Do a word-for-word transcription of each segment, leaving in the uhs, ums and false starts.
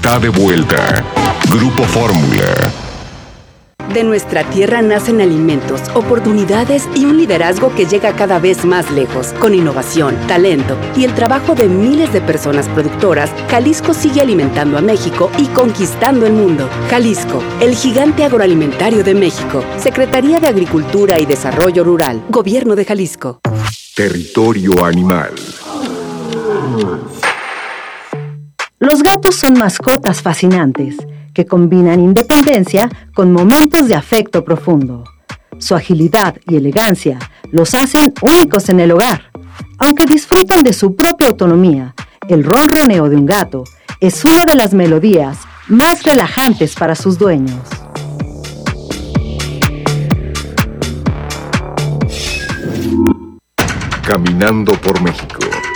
Está de vuelta. Grupo Fórmula. De nuestra tierra nacen alimentos, oportunidades y un liderazgo que llega cada vez más lejos. Con innovación, talento y el trabajo de miles de personas productoras, Jalisco sigue alimentando a México y conquistando el mundo. Jalisco, el gigante agroalimentario de México. Secretaría de Agricultura y Desarrollo Rural. Gobierno de Jalisco. Territorio animal. Los gatos son mascotas fascinantes que combinan independencia con momentos de afecto profundo. Su agilidad y elegancia los hacen únicos en el hogar. Aunque disfrutan de su propia autonomía, el ronroneo de un gato es una de las melodías más relajantes para sus dueños. Caminando por México.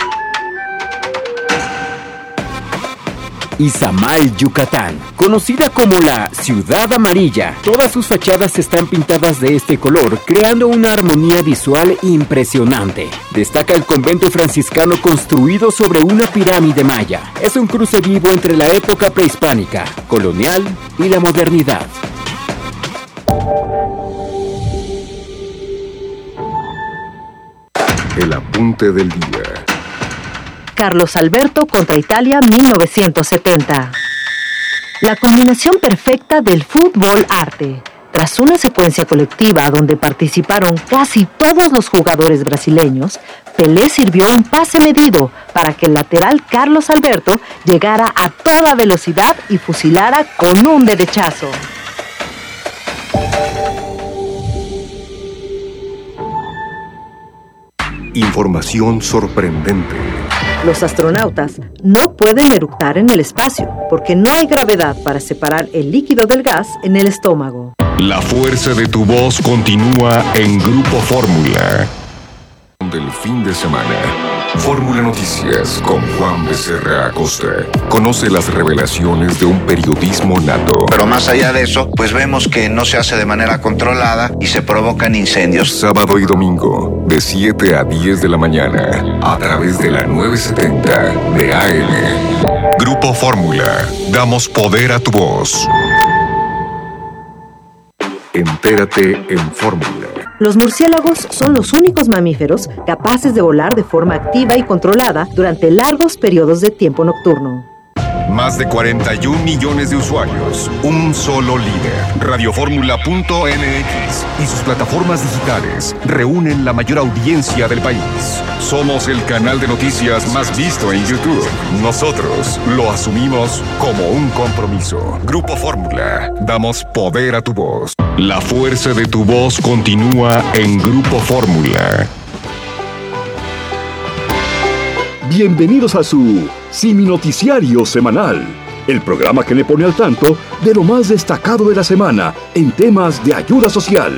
Izamal, Yucatán, conocida como la Ciudad Amarilla. Todas sus fachadas están pintadas de este color, creando una armonía visual impresionante. Destaca el convento franciscano construido sobre una pirámide maya. Es un cruce vivo entre la época prehispánica, colonial y la modernidad. El apunte del día. Carlos Alberto contra Italia mil novecientos setenta. La combinación perfecta del fútbol-arte. Tras una secuencia colectiva donde participaron casi todos los jugadores brasileños, Pelé sirvió un pase medido para que el lateral Carlos Alberto llegara a toda velocidad y fusilara con un derechazo. Información sorprendente. Los astronautas no pueden eructar en el espacio porque no hay gravedad para separar el líquido del gas en el estómago. La fuerza de tu voz continúa en Grupo Fórmula. Del fin de semana. Fórmula Noticias con Juan Becerra Acosta. Conoce las revelaciones de un periodismo nato. Pero más allá de eso, pues vemos que no se hace de manera controlada y se provocan incendios. Sábado y domingo, de siete a diez de la mañana, a través de la nueve setenta de A M. Grupo Fórmula. Damos poder a tu voz. Entérate en Fórmula. Los murciélagos son los únicos mamíferos capaces de volar de forma activa y controlada durante largos periodos de tiempo nocturno. Más de cuarenta y un millones de usuarios, un solo líder. Radioformula punto M X y sus plataformas digitales reúnen la mayor audiencia del país. Somos el canal de noticias más visto en YouTube. Nosotros lo asumimos como un compromiso. Grupo Fórmula, damos poder a tu voz. La fuerza de tu voz continúa en Grupo Fórmula. Bienvenidos a su Simi Noticiario Semanal, el programa que le pone al tanto de lo más destacado de la semana en temas de ayuda social.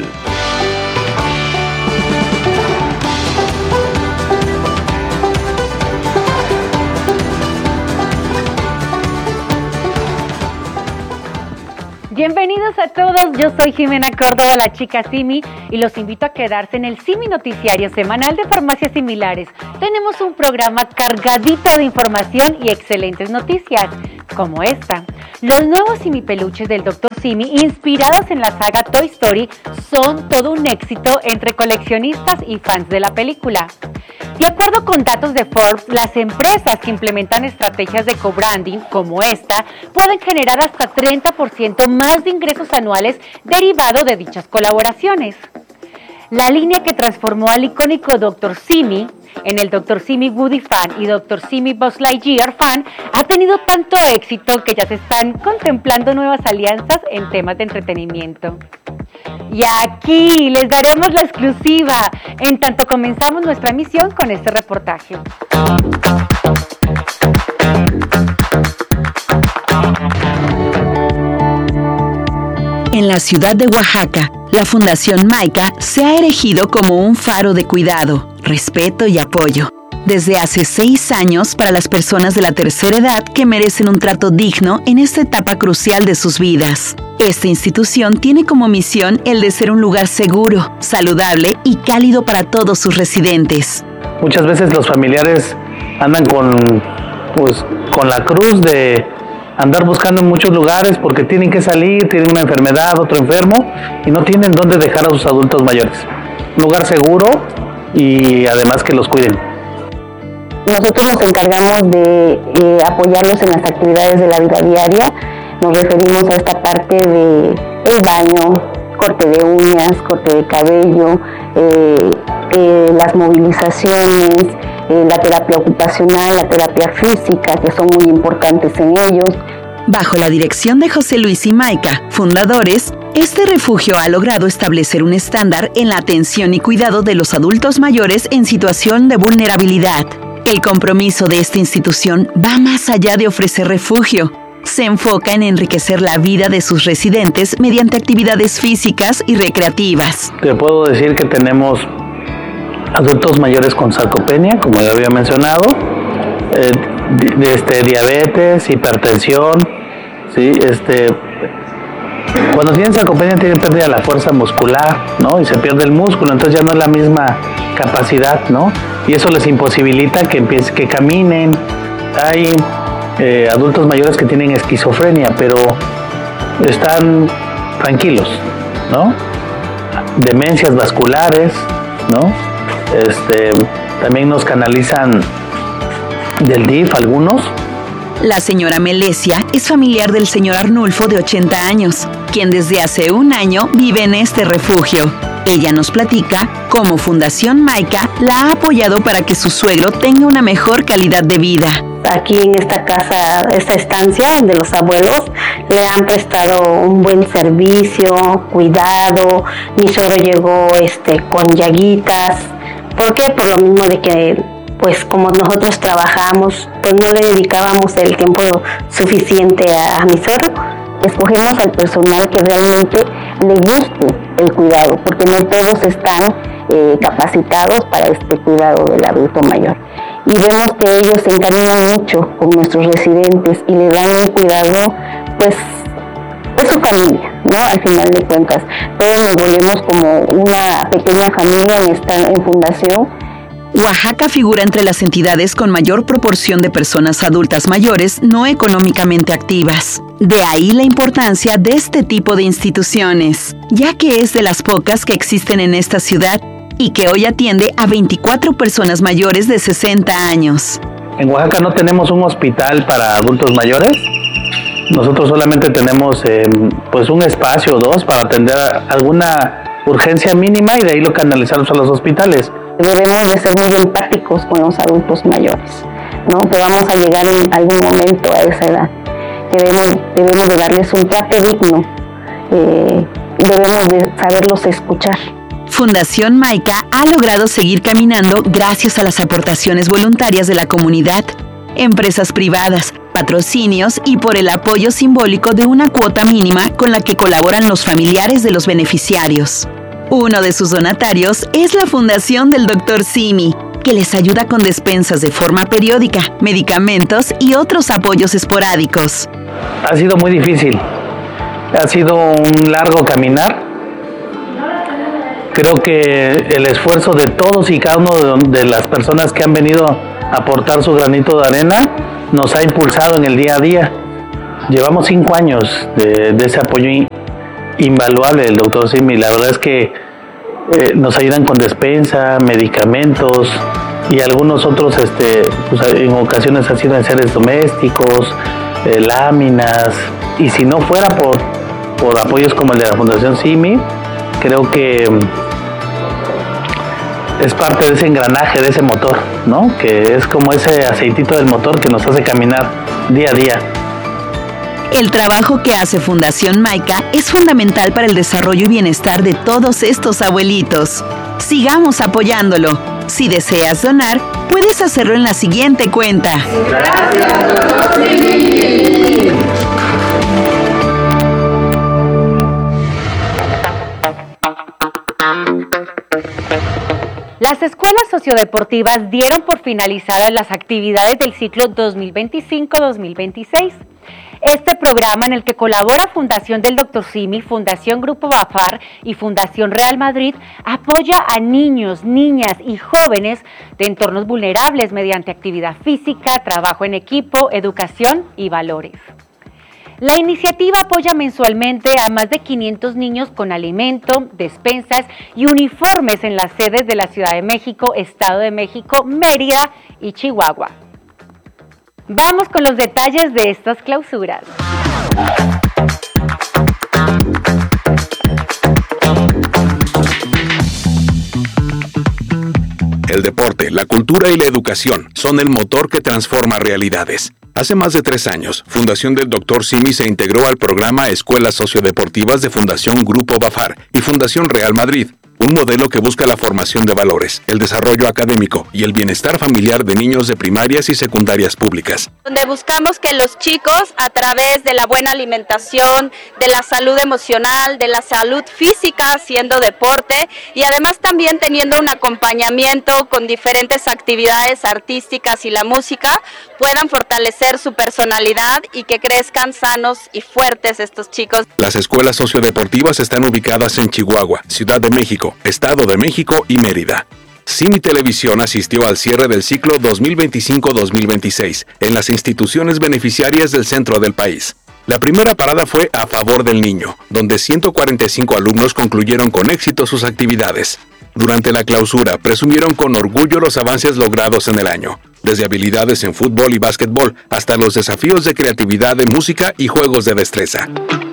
Bienvenidos a todos, yo soy Jimena Córdoba, la chica Simi, y los invito a quedarse en el Simi Noticiario Semanal de Farmacias Similares. Tenemos un programa cargadito de información y excelentes noticias, como esta. Los nuevos Simi peluches del doctor Simi, inspirados en la saga Toy Story, son todo un éxito entre coleccionistas y fans de la película. De acuerdo con datos de Forbes, las empresas que implementan estrategias de co-branding como esta pueden generar hasta treinta por ciento más de ingresos anuales derivado de dichas colaboraciones. La línea que transformó al icónico doctor Simi en el doctor Simi Woody Fan y doctor Simi Buzz Lightyear Fan ha tenido tanto éxito que ya se están contemplando nuevas alianzas en temas de entretenimiento. Y aquí les daremos la exclusiva en tanto comenzamos nuestra misión con este reportaje. En la ciudad de Oaxaca, la Fundación Maica se ha erigido como un faro de cuidado, respeto y apoyo. Desde hace seis años para las personas de la tercera edad que merecen un trato digno en esta etapa crucial de sus vidas. Esta institución tiene como misión el de ser un lugar seguro, saludable y cálido para todos sus residentes. Muchas veces los familiares andan con, pues, con la cruz de, andar buscando en muchos lugares porque tienen que salir, tienen una enfermedad, otro enfermo y no tienen dónde dejar a sus adultos mayores. Un lugar seguro y además que los cuiden. Nosotros nos encargamos de eh, apoyarlos en las actividades de la vida diaria. Nos referimos a esta parte de el baño, corte de uñas, corte de cabello, eh, eh, las movilizaciones, eh, la terapia ocupacional, la terapia física, que son muy importantes en ellos. Bajo la dirección de José Luis y Maica, fundadores, este refugio ha logrado establecer un estándar en la atención y cuidado de los adultos mayores en situación de vulnerabilidad. El compromiso de esta institución va más allá de ofrecer refugio. Se enfoca en enriquecer la vida de sus residentes mediante actividades físicas y recreativas. Te puedo decir que tenemos adultos mayores con sarcopenia, como ya había mencionado, eh, de, este, diabetes, hipertensión, ¿sí? este, cuando tienen sarcopenia tienen pérdida de la fuerza muscular, ¿no? Y se pierde el músculo, entonces ya no es la misma capacidad, ¿no? Y eso les imposibilita que, empiece, que caminen. Hay eh, adultos mayores que tienen esquizofrenia, pero están tranquilos, ¿no? Demencias vasculares, ¿no? Este, también nos canalizan del D I F algunos. La señora Melesia es familiar del señor Arnulfo de ochenta años, quien desde hace un año vive en este refugio. Ella nos platica cómo Fundación Maica la ha apoyado para que su suegro tenga una mejor calidad de vida. Aquí en esta casa, esta estancia de los abuelos, le han prestado un buen servicio, cuidado. Mi suegro llegó este, con llaguitas. ¿Por qué? Por lo mismo de que, pues como nosotros trabajamos, pues no le dedicábamos el tiempo suficiente a, a mi suegro. Escogemos al personal que realmente le guste el cuidado, porque no todos están eh, capacitados para este cuidado del adulto mayor. Y vemos que ellos se encariñan mucho con nuestros residentes y le dan un cuidado, pues, es su familia, ¿no? Al final de cuentas, todos nos volvemos como una pequeña familia en esta en fundación. Oaxaca figura entre las entidades con mayor proporción de personas adultas mayores no económicamente activas. De ahí la importancia de este tipo de instituciones, ya que es de las pocas que existen en esta ciudad y que hoy atiende a veinticuatro personas mayores de sesenta años. En Oaxaca no tenemos un hospital para adultos mayores. Nosotros solamente tenemos eh, pues un espacio o dos para atender alguna urgencia mínima y de ahí lo canalizamos a los hospitales. Debemos de ser muy empáticos con los adultos mayores, ¿no? Que vamos a llegar en algún momento a esa edad. Debemos, debemos de darles un trato digno. Eh, debemos de saberlos escuchar. Fundación Maica ha logrado seguir caminando gracias a las aportaciones voluntarias de la comunidad, empresas privadas, patrocinios y por el apoyo simbólico de una cuota mínima con la que colaboran los familiares de los beneficiarios. Uno de sus donatarios es la Fundación del doctor Simi, que les ayuda con despensas de forma periódica, medicamentos y otros apoyos esporádicos. Ha sido muy difícil, ha sido un largo caminar. Creo que el esfuerzo de todos y cada uno de las personas que han venido a aportar su granito de arena nos ha impulsado en el día a día. Llevamos cinco años de, de ese apoyo invaluable del doctor Simi. La verdad es que eh, nos ayudan con despensa, medicamentos y algunos otros, este, pues, en ocasiones han sido enseres domésticos, eh, láminas. Y si no fuera por, por apoyos como el de la Fundación Simi, creo que es parte de ese engranaje, de ese motor, ¿no? Que es como ese aceitito del motor que nos hace caminar día a día. El trabajo que hace Fundación Maica es fundamental para el desarrollo y bienestar de todos estos abuelitos. Sigamos apoyándolo. Si deseas donar, puedes hacerlo en la siguiente cuenta. Gracias. Las escuelas sociodeportivas dieron por finalizadas las actividades del ciclo dos mil veinticinco dos mil veintiséis. Este programa, en el que colabora Fundación del doctor Simi, Fundación Grupo Bafar y Fundación Real Madrid, apoya a niños, niñas y jóvenes de entornos vulnerables mediante actividad física, trabajo en equipo, educación y valores. La iniciativa apoya mensualmente a más de quinientos niños con alimento, despensas y uniformes en las sedes de la Ciudad de México, Estado de México, Mérida y Chihuahua. Vamos con los detalles de estas clausuras. El deporte, la cultura y la educación son el motor que transforma realidades. Hace más de tres años, Fundación del doctor Simi se integró al programa Escuelas Sociodeportivas de Fundación Grupo Bafar y Fundación Real Madrid, un modelo que busca la formación de valores, el desarrollo académico y el bienestar familiar de niños de primarias y secundarias públicas. Donde buscamos que los chicos, a través de la buena alimentación, de la salud emocional, de la salud física, haciendo deporte y además también teniendo un acompañamiento con diferentes actividades artísticas y la música, puedan fortalecer su personalidad y que crezcan sanos y fuertes estos chicos. Las escuelas sociodeportivas están ubicadas en Chihuahua, Ciudad de México, Estado de México y Mérida. Simi Televisión asistió al cierre del ciclo dos mil veinticinco dos mil veintiséis en las instituciones beneficiarias del centro del país. La primera parada fue a favor del niño, donde ciento cuarenta y cinco alumnos concluyeron con éxito sus actividades. Durante la clausura, presumieron con orgullo los avances logrados en el año, desde habilidades en fútbol y básquetbol hasta los desafíos de creatividad de música y juegos de destreza.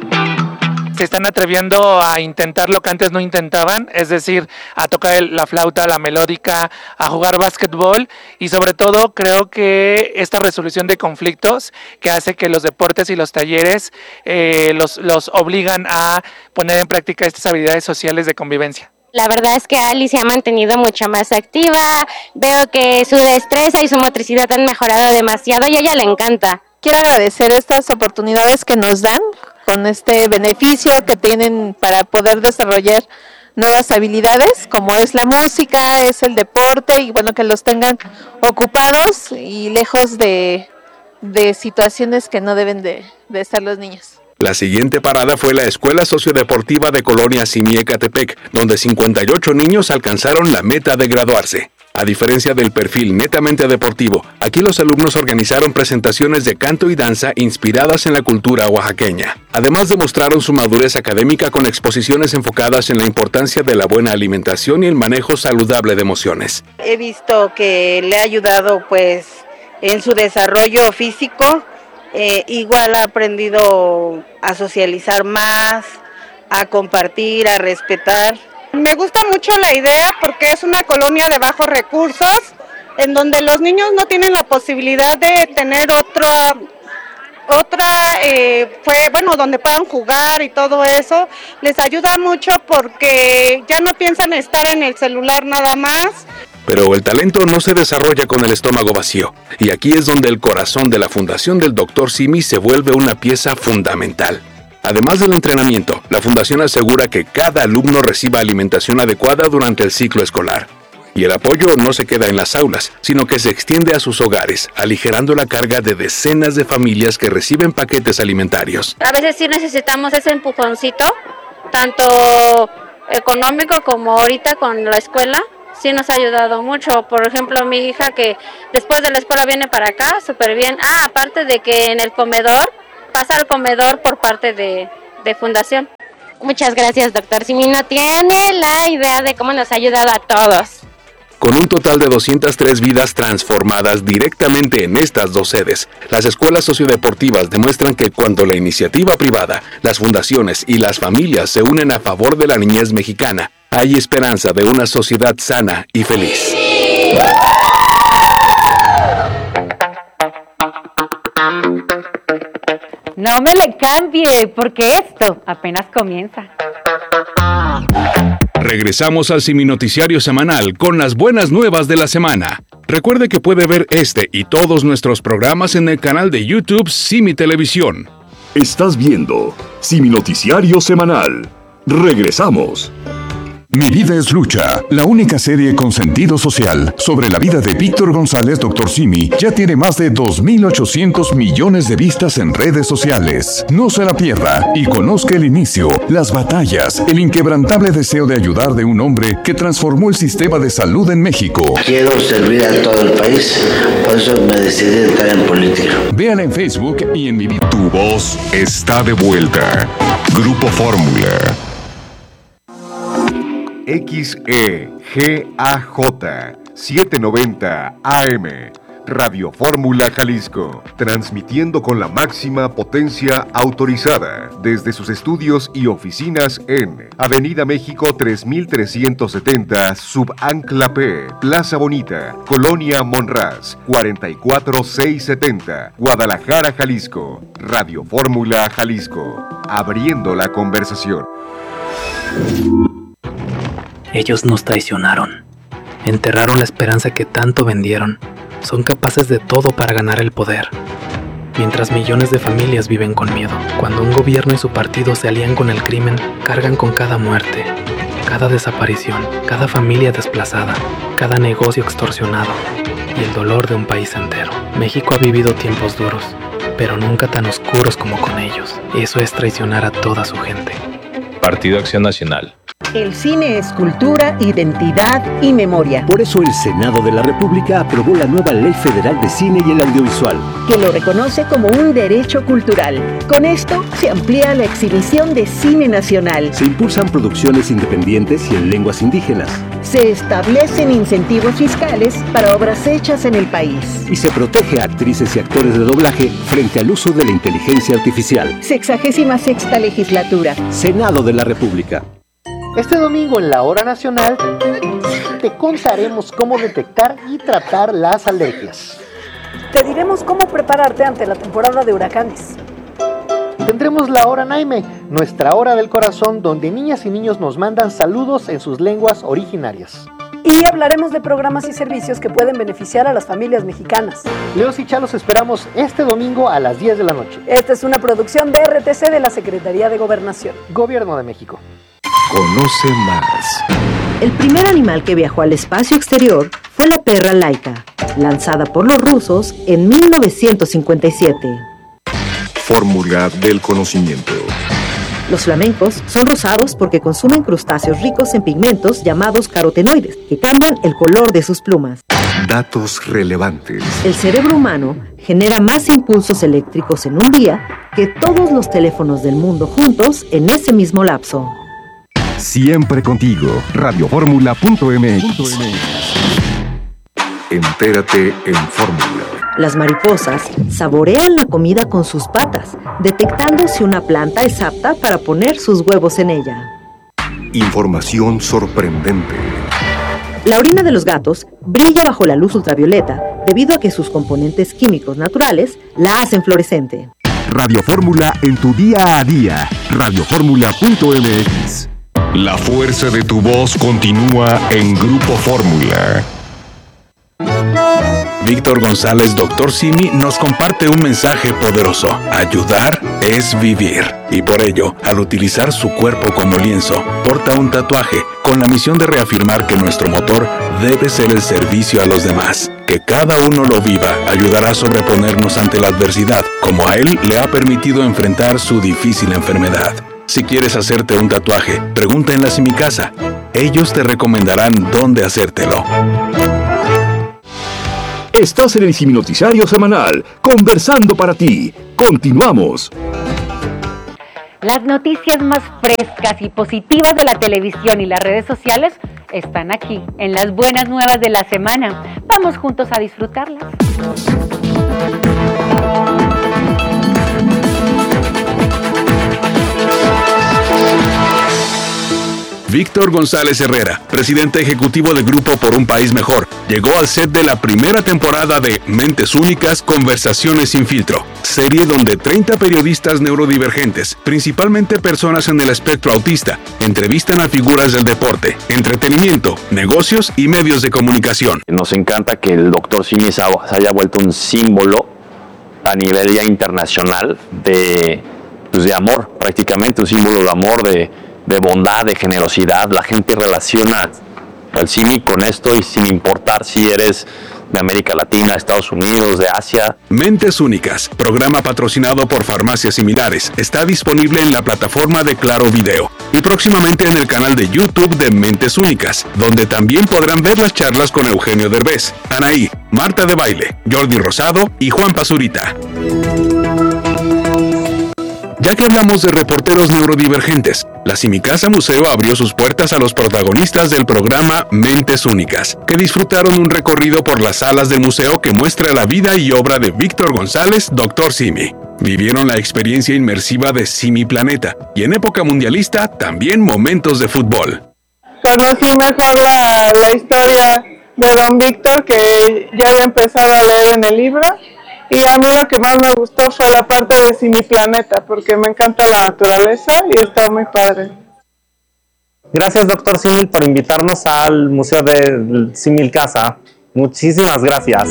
Se están atreviendo a intentar lo que antes no intentaban, es decir, a tocar el, la flauta, la melódica, a jugar básquetbol y sobre todo creo que esta resolución de conflictos que hace que los deportes y los talleres eh, los, los obligan a poner en práctica estas habilidades sociales de convivencia. La verdad es que Ali se ha mantenido mucho más activa, veo que su destreza y su motricidad han mejorado demasiado y a ella le encanta. Quiero agradecer estas oportunidades que nos dan con este beneficio que tienen para poder desarrollar nuevas habilidades, como es la música, es el deporte y bueno, que los tengan ocupados y lejos de, de situaciones que no deben de, de estar los niños. La siguiente parada fue la Escuela Sociodeportiva de Colonia Simi Ecatepec, donde cincuenta y ocho niños alcanzaron la meta de graduarse. A diferencia del perfil netamente deportivo, aquí los alumnos organizaron presentaciones de canto y danza inspiradas en la cultura oaxaqueña. Además demostraron su madurez académica con exposiciones enfocadas en la importancia de la buena alimentación y el manejo saludable de emociones. He visto que le ha ayudado pues en su desarrollo físico, eh, igual ha aprendido a socializar más, a compartir, a respetar. Me gusta mucho la idea porque es una colonia de bajos recursos en donde los niños no tienen la posibilidad de tener otra, otra eh, fue, bueno, donde puedan jugar y todo eso. Les ayuda mucho porque ya no piensan estar en el celular nada más. Pero el talento no se desarrolla con el estómago vacío, y aquí es donde el corazón de la Fundación del doctor Simi se vuelve una pieza fundamental. Además del entrenamiento, la Fundación asegura que cada alumno reciba alimentación adecuada durante el ciclo escolar. Y el apoyo no se queda en las aulas, sino que se extiende a sus hogares, aligerando la carga de decenas de familias que reciben paquetes alimentarios. A veces sí necesitamos ese empujoncito, tanto económico como ahorita con la escuela. Sí nos ha ayudado mucho. Por ejemplo, mi hija que después de la escuela viene para acá, súper bien. Ah, aparte de que en el comedor, pasa al comedor por parte de, de Fundación. Muchas gracias, doctor Simi. No tiene la idea de cómo nos ha ayudado a todos. Con un total de doscientas tres vidas transformadas directamente en estas dos sedes, las escuelas sociodeportivas demuestran que cuando la iniciativa privada, las fundaciones y las familias se unen a favor de la niñez mexicana, hay esperanza de una sociedad sana y feliz. No me le cambie, porque esto apenas comienza. Regresamos al Simi Noticiario Semanal con las buenas nuevas de la semana. Recuerde que puede ver este y todos nuestros programas en el canal de YouTube Simi Televisión. Estás viendo Simi Noticiario Semanal. Regresamos. Mi vida es lucha, la única serie con sentido social sobre la vida de Víctor González, doctor Simi, ya tiene más de dos mil ochocientos millones de vistas en redes sociales. No se la pierda y conozca el inicio, las batallas, el inquebrantable deseo de ayudar de un hombre que transformó el sistema de salud en México. Quiero servir a todo el país, por eso me decidí a entrar en política. Véala en Facebook y en mi vida. Tu voz está de vuelta. Grupo Fórmula. X E G A J setecientos noventa A M Radio Fórmula Jalisco, transmitiendo con la máxima potencia autorizada desde sus estudios y oficinas en Avenida México tres mil trescientos setenta, Subancla P, Plaza Bonita, Colonia Monraz, cuarenta y cuatro mil seiscientos setenta, Guadalajara, Jalisco. Radio Fórmula Jalisco, abriendo la conversación. Ellos nos traicionaron, enterraron la esperanza que tanto vendieron, son capaces de todo para ganar el poder. Mientras millones de familias viven con miedo, cuando un gobierno y su partido se alían con el crimen, cargan con cada muerte, cada desaparición, cada familia desplazada, cada negocio extorsionado y el dolor de un país entero. México ha vivido tiempos duros, pero nunca tan oscuros como con ellos. Eso es traicionar a toda su gente. Partido Acción Nacional. El cine es cultura, identidad y memoria. Por eso el Senado de la República aprobó la nueva Ley Federal de Cine y el Audiovisual, que lo reconoce como un derecho cultural. Con esto se amplía la exhibición de cine nacional. Se impulsan producciones independientes y en lenguas indígenas. Se establecen incentivos fiscales para obras hechas en el país. Y se protege a actrices y actores de doblaje frente al uso de la inteligencia artificial. Sexagésima sexta legislatura. Senado de la República. Este domingo en la Hora Nacional te contaremos cómo detectar y tratar las alergias. Te diremos cómo prepararte ante la temporada de huracanes. Tendremos la Hora Naime, nuestra hora del corazón, donde niñas y niños nos mandan saludos en sus lenguas originarias. Y hablaremos de programas y servicios que pueden beneficiar a las familias mexicanas. Leos y Chalos esperamos este domingo a las diez de la noche. Esta es una producción de R T C de la Secretaría de Gobernación. Gobierno de México. Conoce más. El primer animal que viajó al espacio exterior fue la perra Laika, lanzada por los rusos en mil novecientos cincuenta y siete. Fórmula del conocimiento. Los flamencos son rosados porque consumen crustáceos ricos en pigmentos llamados carotenoides, que cambian el color de sus plumas. Datos relevantes. El cerebro humano genera más impulsos eléctricos en un día que todos los teléfonos del mundo juntos en ese mismo lapso. Siempre contigo. radio fórmula punto m x. Entérate en Fórmula. Las mariposas saborean la comida con sus patas, detectando si una planta es apta para poner sus huevos en ella. Información sorprendente. La orina de los gatos brilla bajo la luz ultravioleta debido a que sus componentes químicos naturales la hacen fluorescente. Radio Fórmula en tu día a día. radio fórmula punto m x. La fuerza de tu voz continúa en Grupo Fórmula. Víctor González, doctor Simi, nos comparte un mensaje poderoso. Ayudar es vivir. Y por ello, al utilizar su cuerpo como lienzo, porta un tatuaje con la misión de reafirmar que nuestro motor debe ser el servicio a los demás. Que cada uno lo viva ayudará a sobreponernos ante la adversidad, como a él le ha permitido enfrentar su difícil enfermedad. Si quieres hacerte un tatuaje, pregunta en la Simicasa. Ellos te recomendarán dónde hacértelo. Estás en el Siminoticiario Semanal, conversando para ti. Continuamos. Las noticias más frescas y positivas de la televisión y las redes sociales están aquí, en las buenas nuevas de la semana. Vamos juntos a disfrutarlas. Víctor González Herrera, presidente ejecutivo de Grupo por un País Mejor, llegó al set de la primera temporada de Mentes Únicas, Conversaciones sin Filtro, serie donde treinta periodistas neurodivergentes, principalmente personas en el espectro autista, entrevistan a figuras del deporte, entretenimiento, negocios y medios de comunicación. Nos encanta que el doctor Simi se haya vuelto un símbolo a nivel ya internacional de, pues de amor, prácticamente un símbolo de amor, de de bondad, de generosidad. La gente relaciona al Simi con esto y sin importar si eres de América Latina, Estados Unidos, de Asia. Mentes Únicas, programa patrocinado por Farmacias Similares, está disponible en la plataforma de Claro Video y próximamente en el canal de YouTube de Mentes Únicas, donde también podrán ver las charlas con Eugenio Derbez, Anaí, Marta de Baile, Jordi Rosado y Juan Pazurita. Ya que hablamos de reporteros neurodivergentes, la Simicasa Museo abrió sus puertas a los protagonistas del programa Mentes Únicas, que disfrutaron un recorrido por las salas del museo que muestra la vida y obra de Víctor González, doctor Simi. Vivieron la experiencia inmersiva de Simi Planeta y en época mundialista también momentos de fútbol. Conocí mejor la, la historia de don Víctor, que ya había empezado a leer en el libro. Y a mí lo que más me gustó fue la parte de Simi Planeta, porque me encanta la naturaleza y está muy padre. Gracias, doctor Simil, por invitarnos al Museo de Similcasa. Muchísimas gracias.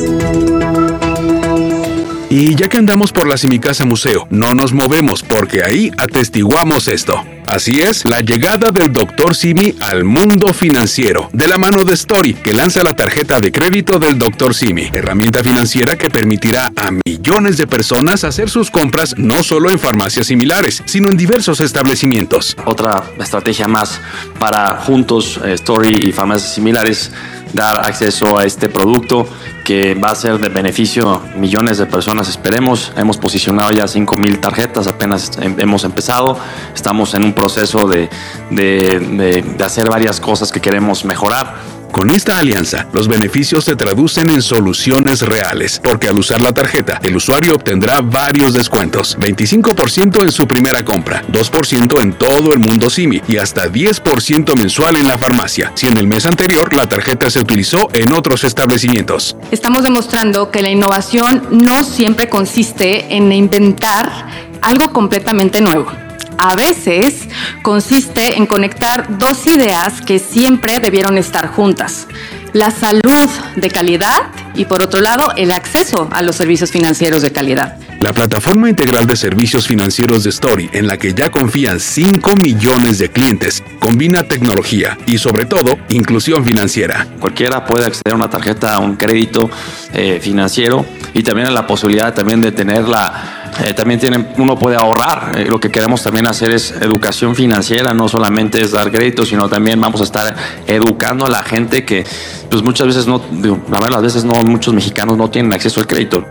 Y ya que andamos por la Simicasa Museo, no nos movemos porque ahí atestiguamos esto. Así es, la llegada del doctor Simi al mundo financiero, de la mano de Story, que lanza la tarjeta de crédito del doctor Simi, herramienta financiera que permitirá a millones de personas hacer sus compras no solo en farmacias similares, sino en diversos establecimientos. Otra estrategia más para juntos, eh, Story y farmacias similares, dar acceso a este producto que va a ser de beneficio a millones de personas, esperemos. Hemos posicionado ya cinco mil tarjetas, apenas hemos empezado. Estamos en un proceso de, de, de, de hacer varias cosas que queremos mejorar. Con esta alianza, los beneficios se traducen en soluciones reales, porque al usar la tarjeta, el usuario obtendrá varios descuentos. veinticinco por ciento en su primera compra, dos por ciento en todo el mundo Simi y hasta diez por ciento mensual en la farmacia, si en el mes anterior la tarjeta se utilizó en otros establecimientos. Estamos demostrando que la innovación no siempre consiste en inventar algo completamente nuevo. A veces consiste en conectar dos ideas que siempre debieron estar juntas: la salud de calidad y, por otro lado, el acceso a los servicios financieros de calidad. La plataforma integral de servicios financieros de Story, en la que ya confían cinco millones de clientes, combina tecnología y, sobre todo, inclusión financiera. Cualquiera puede acceder a una tarjeta, a un crédito eh, financiero, y también la posibilidad también de tenerla. Eh, también tienen, uno puede ahorrar. Eh, lo que queremos también hacer es educación financiera, no solamente es dar crédito, sino también vamos a estar educando a la gente que pues muchas veces no, digo, la verdad, las veces no, muchos mexicanos no tienen acceso al crédito.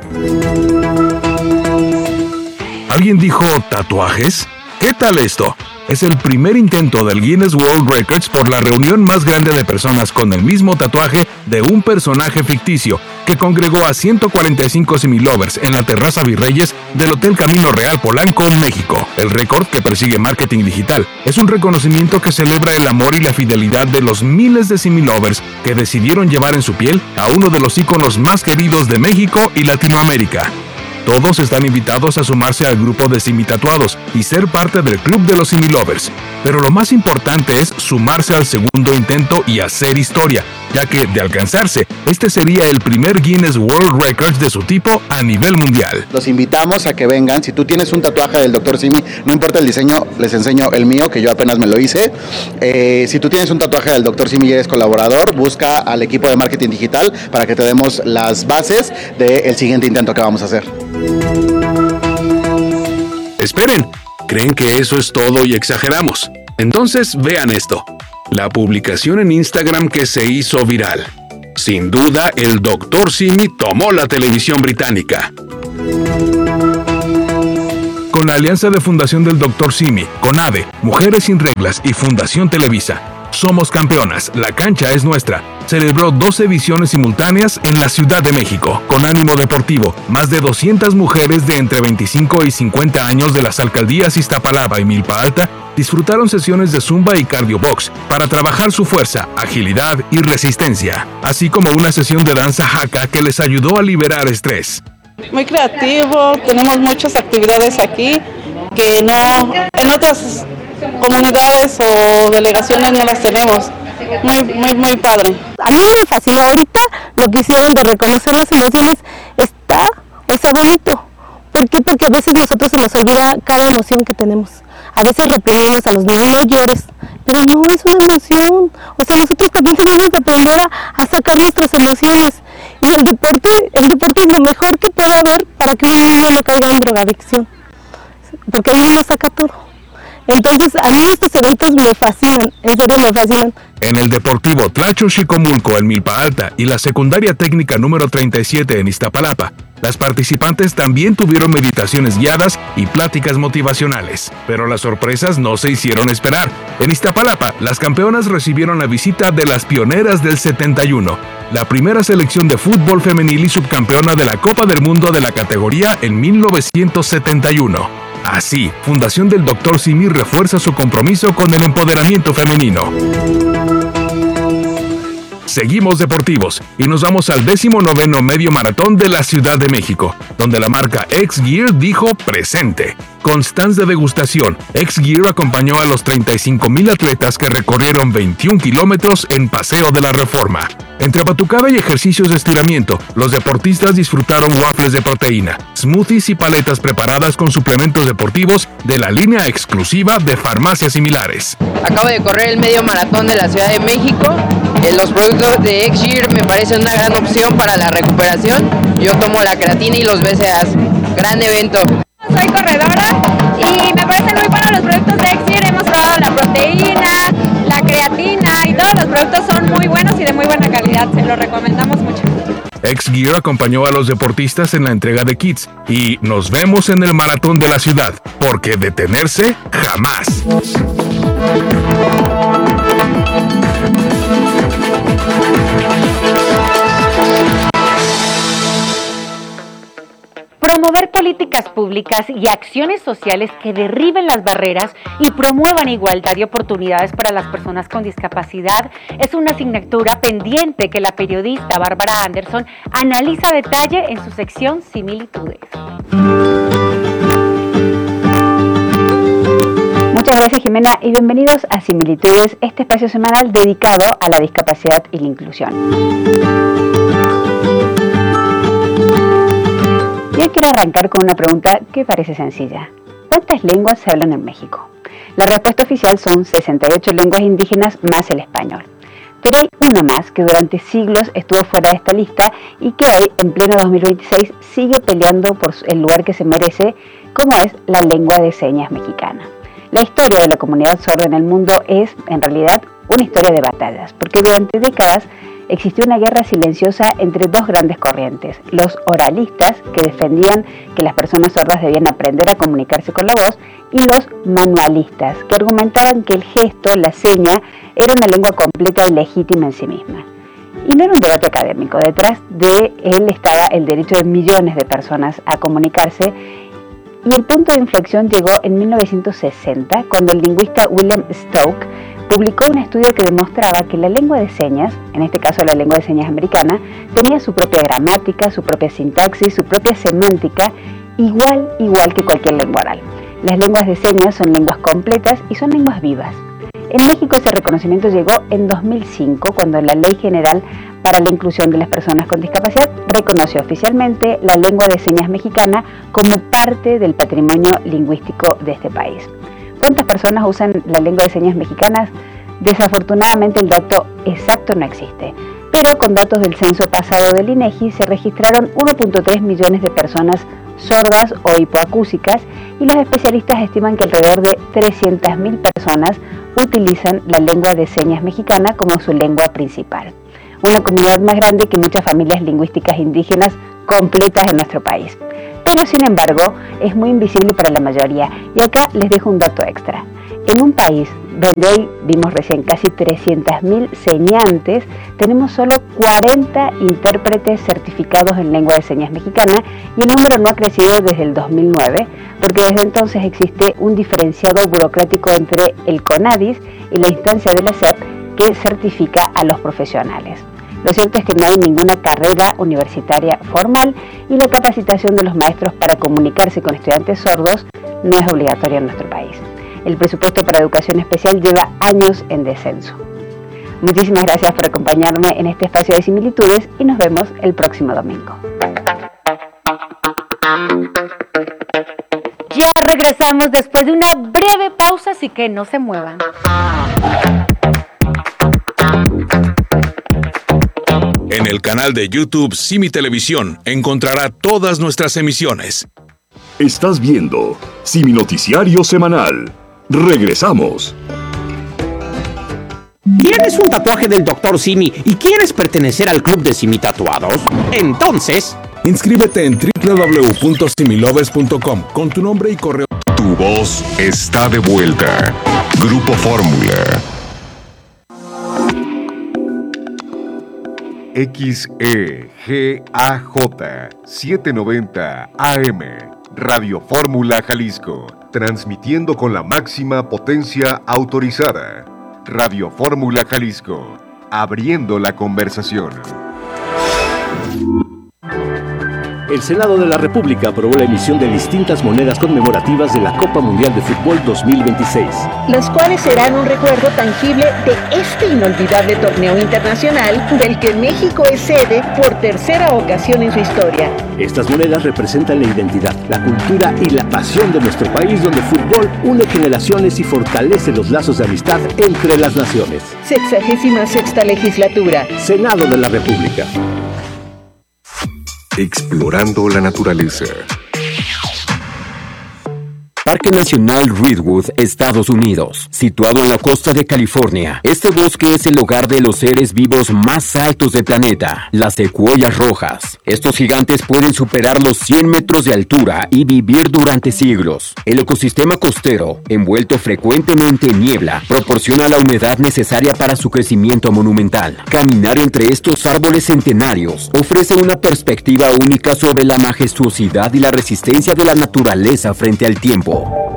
¿Alguien dijo tatuajes? ¿Qué tal esto? Es el primer intento del Guinness World Records por la reunión más grande de personas con el mismo tatuaje de un personaje ficticio, que congregó a ciento cuarenta y cinco Similovers en la terraza Virreyes del Hotel Camino Real Polanco, México. El récord, que persigue marketing digital, es un reconocimiento que celebra el amor y la fidelidad de los miles de Similovers que decidieron llevar en su piel a uno de los íconos más queridos de México y Latinoamérica. Todos están invitados a sumarse al grupo de Simi Tatuados y ser parte del club de los Similovers. Pero lo más importante es sumarse al segundo intento y hacer historia, ya que, de alcanzarse, este sería el primer Guinness World Records de su tipo a nivel mundial. Los invitamos a que vengan. Si tú tienes un tatuaje del doctor Simi, no importa el diseño, les enseño el mío, que yo apenas me lo hice. Eh, si tú tienes un tatuaje del doctor Simi y eres colaborador, busca al equipo de marketing digital para que te demos las bases del siguiente intento que vamos a hacer. Esperen, ¿creen que eso es todo y exageramos? Entonces vean esto, la publicación en Instagram que se hizo viral. Sin duda, el doctor Simi tomó la televisión británica. Con la alianza de Fundación del doctor Simi, CONADE, Mujeres Sin Reglas y Fundación Televisa, Somos Campeonas, la cancha es nuestra, celebró doce ediciones simultáneas en la Ciudad de México. Con ánimo deportivo, más de doscientas mujeres de entre veinticinco y cincuenta años de las alcaldías Iztapalapa y Milpa Alta disfrutaron sesiones de zumba y cardio box para trabajar su fuerza, agilidad y resistencia, así como una sesión de danza haka que les ayudó a liberar estrés. Muy creativo, tenemos muchas actividades aquí que no en otras comunidades o delegaciones no las tenemos. Muy, muy, muy padre. A mí me fascinó ahorita lo que hicieron de reconocer las emociones. Está, está bonito. ¿Por qué? Porque a veces nosotros se nos olvida cada emoción que tenemos. a veces reprimimos a los niños, no llores, pero no, es una emoción. O sea, nosotros también tenemos que aprender a, a sacar nuestras emociones. Y el deporte, el deporte es lo mejor que puede haber para que un niño no caiga en drogadicción. Porque el niño saca todo. Entonces, a mí estos eventos me fascinan, en serio me fascinan. En el Deportivo Tlacho Xicomulco en Milpa Alta y la Secundaria Técnica número treinta y siete en Iztapalapa, las participantes también tuvieron meditaciones guiadas y pláticas motivacionales. Pero las sorpresas no se hicieron esperar. En Iztapalapa, las campeonas recibieron la visita de las pioneras del setenta y uno, la primera selección de fútbol femenil y subcampeona de la Copa del Mundo de la categoría en mil novecientos setenta y uno. Así, Fundación del doctor Simi refuerza su compromiso con el empoderamiento femenino. Seguimos deportivos y nos vamos al décimo noveno Medio Maratón de la Ciudad de México, donde la marca X-Gear dijo presente. Con stands de degustación, X-Gear acompañó a los treinta y cinco mil atletas que recorrieron veintiún kilómetros en Paseo de la Reforma. Entre batucada y ejercicios de estiramiento, los deportistas disfrutaron waffles de proteína, smoothies y paletas preparadas con suplementos deportivos de la línea exclusiva de Farmacias Similares. Acabo de correr el medio maratón de la Ciudad de México. Eh, los productos de X-Gear me parecen una gran opción para la recuperación. Yo tomo la creatina y los B C A A S. Gran evento. Soy corredora y me parecen muy buenos los productos de X-Gear. Hemos probado la proteína, la creatina y todos los productos son muy buenos y de muy buena calidad. Se los recomendamos mucho. X-Gear acompañó a los deportistas en la entrega de kits y nos vemos en el maratón de la ciudad, porque detenerse jamás. Promover políticas públicas y acciones sociales que derriben las barreras y promuevan igualdad y oportunidades para las personas con discapacidad es una asignatura pendiente que la periodista Bárbara Anderson analiza a detalle en su sección Similitudes. Muchas gracias, Jimena, y bienvenidos a Similitudes, este espacio semanal dedicado a la discapacidad y la inclusión. Yo quiero arrancar con una pregunta que parece sencilla. ¿Cuántas lenguas se hablan en México? La respuesta oficial son sesenta y ocho lenguas indígenas más el español. Pero hay una más que durante siglos estuvo fuera de esta lista y que hoy, en pleno dos mil veintiséis, sigue peleando por el lugar que se merece, como es la lengua de señas mexicana. La historia de la comunidad sorda en el mundo es, en realidad, una historia de batallas, porque durante décadas existió una guerra silenciosa entre dos grandes corrientes: los oralistas, que defendían que las personas sordas debían aprender a comunicarse con la voz, y los manualistas, que argumentaban que el gesto, la seña, era una lengua completa y legítima en sí misma. Y no era un debate académico, detrás de él estaba el derecho de millones de personas a comunicarse, y el punto de inflexión llegó en mil novecientos sesenta, cuando el lingüista William Stoke publicó un estudio que demostraba que la lengua de señas, en este caso la lengua de señas americana, tenía su propia gramática, su propia sintaxis, su propia semántica, igual, igual que cualquier lengua oral. Las lenguas de señas son lenguas completas y son lenguas vivas. En México ese reconocimiento llegó en dos mil cinco, cuando la Ley General para la Inclusión de las Personas con Discapacidad reconoció oficialmente la lengua de señas mexicana como parte del patrimonio lingüístico de este país. ¿Cuántas personas usan la lengua de señas mexicanas? Desafortunadamente el dato exacto no existe, pero con datos del censo pasado del INEGI se registraron uno punto tres millones de personas sordas o hipoacúsicas, y los especialistas estiman que alrededor de trescientas mil personas utilizan la lengua de señas mexicana como su lengua principal. Una comunidad más grande que muchas familias lingüísticas indígenas completas en nuestro país. Pero sin embargo, es muy invisible para la mayoría, y acá les dejo un dato extra. En un país donde hoy vimos recién casi trescientas mil señantes, tenemos solo cuarenta intérpretes certificados en lengua de señas mexicana, y el número no ha crecido desde el dos mil nueve, porque desde entonces existe un diferenciado burocrático entre el CONADIS y la instancia de la S E P que certifica a los profesionales. Lo cierto es que no hay ninguna carrera universitaria formal, y la capacitación de los maestros para comunicarse con estudiantes sordos no es obligatoria en nuestro país. El presupuesto para educación especial lleva años en descenso. Muchísimas gracias por acompañarme en este espacio de similitudes y nos vemos el próximo domingo. Ya regresamos después de una breve pausa, así que no se muevan. En el canal de YouTube Simi Televisión encontrará todas nuestras emisiones. Estás viendo Simi Noticiario Semanal. Regresamos. ¿Tienes un tatuaje del doctor Simi y quieres pertenecer al club de Simi Tatuados? Entonces, inscríbete en doble u doble u doble u punto similovers punto com con tu nombre y correo. Tu voz está de vuelta. Grupo Fórmula. X E G A J setecientos noventa A M. Radio Fórmula Jalisco. Transmitiendo con la máxima potencia autorizada. Radio Fórmula Jalisco. Abriendo la conversación. El Senado de la República aprobó la emisión de distintas monedas conmemorativas de la Copa Mundial de Fútbol dos mil veintiséis, las cuales serán un recuerdo tangible de este inolvidable torneo internacional del que México es sede por tercera ocasión en su historia. Estas monedas representan la identidad, la cultura y la pasión de nuestro país, donde el fútbol une generaciones y fortalece los lazos de amistad entre las naciones. Sexagésima sexta legislatura. Senado de la República. Explorando la naturaleza. Parque Nacional Redwood, Estados Unidos, situado en la costa de California. Este bosque es el hogar de los seres vivos más altos del planeta, las secuoyas rojas. Estos gigantes pueden superar los cien metros de altura y vivir durante siglos. El ecosistema costero, envuelto frecuentemente en niebla, proporciona la humedad necesaria para su crecimiento monumental. Caminar entre estos árboles centenarios ofrece una perspectiva única sobre la majestuosidad y la resistencia de la naturaleza frente al tiempo.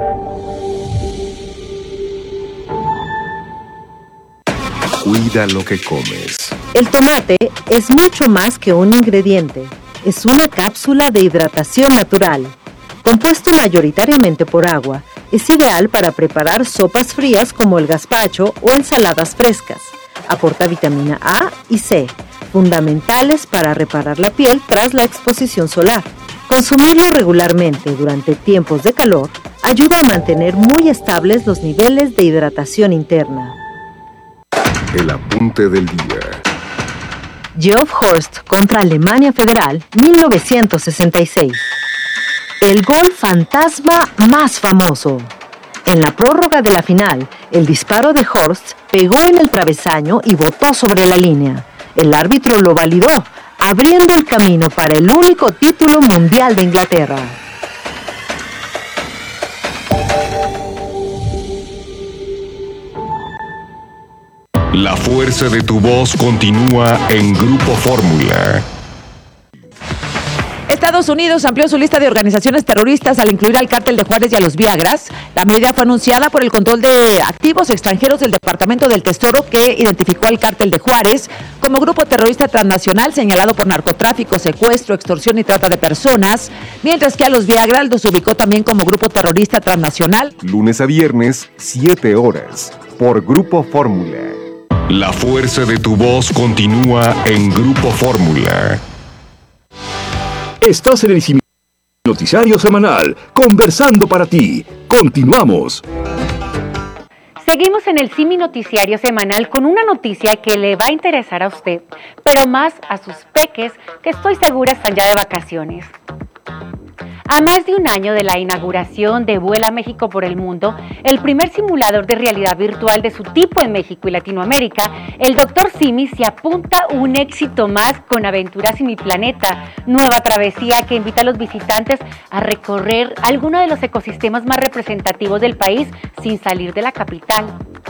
Cuida lo que comes. El tomate es mucho más que un ingrediente. Es una cápsula de hidratación natural. Compuesto mayoritariamente por agua, es ideal para preparar sopas frías como el gazpacho o ensaladas frescas. Aporta vitamina A y C, fundamentales para reparar la piel tras la exposición solar. Consumirlo regularmente durante tiempos de calor ayuda a mantener muy estables los niveles de hidratación interna. El apunte del día. Geoff Horst contra Alemania Federal, mil novecientos sesenta y seis. El gol fantasma más famoso. En la prórroga de la final, el disparo de Horst pegó en el travesaño y botó sobre la línea. El árbitro lo validó, abriendo el camino para el único título mundial de Inglaterra. La fuerza de tu voz continúa en Grupo Fórmula. Estados Unidos amplió su lista de organizaciones terroristas al incluir al Cártel de Juárez y a los Viagras. La medida fue anunciada por el control de activos extranjeros del Departamento del Tesoro, que identificó al Cártel de Juárez como grupo terrorista transnacional señalado por narcotráfico, secuestro, extorsión y trata de personas, mientras que a los Viagras los ubicó también como grupo terrorista transnacional. Lunes a viernes, siete horas, por Grupo Fórmula. La fuerza de tu voz continúa en Grupo Fórmula. Estás en el Simi Noticiario Semanal, conversando para ti. Continuamos. Seguimos en el Simi Noticiario Semanal con una noticia que le va a interesar a usted, pero más a sus peques, que estoy segura están ya de vacaciones. A más de un año de la inauguración de Vuela México por el Mundo, el primer simulador de realidad virtual de su tipo en México y Latinoamérica, el doctor Simi se apunta un éxito más con Aventura Simi Planeta, nueva travesía que invita a los visitantes a recorrer alguno de los ecosistemas más representativos del país sin salir de la capital.